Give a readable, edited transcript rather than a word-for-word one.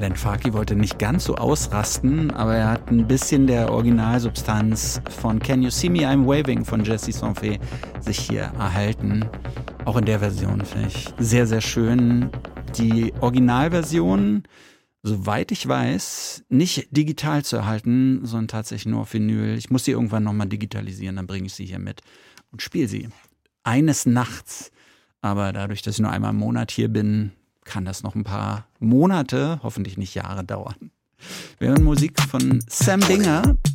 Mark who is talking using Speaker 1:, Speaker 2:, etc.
Speaker 1: Len Farkey wollte nicht ganz so ausrasten, aber er hat ein bisschen der Originalsubstanz von Can You See Me I'm Waving von Jesse Sonfé sich hier erhalten. Auch in der Version finde ich sehr, sehr schön. Die Originalversion, soweit ich weiß, nicht digital zu erhalten, sondern tatsächlich nur auf Vinyl. Ich muss sie irgendwann nochmal digitalisieren, dann bringe ich sie hier mit und spiele sie. Eines Nachts. Aber dadurch, dass ich nur einmal im Monat hier bin, kann das noch ein paar Monate, hoffentlich nicht Jahre dauern. Wir hören Musik von Sam Dinger.